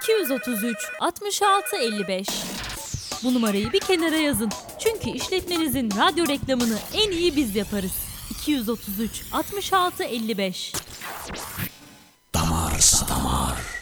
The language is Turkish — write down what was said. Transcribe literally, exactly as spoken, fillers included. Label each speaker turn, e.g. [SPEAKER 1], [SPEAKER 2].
[SPEAKER 1] iki yüz otuz üç altmış altı elli beş. Bu numarayı bir kenara yazın. Çünkü işletmenizin radyo reklamını en iyi biz yaparız. iki yüz otuz üç altmış altı elli beş.
[SPEAKER 2] Damarsa damar.